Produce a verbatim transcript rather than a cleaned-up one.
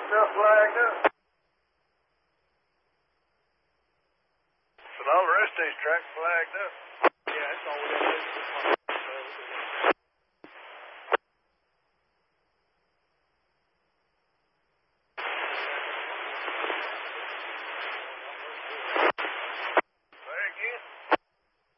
Stuff flagged up. So all the rest of these tracks flagged up. Yeah, that's all we got to do.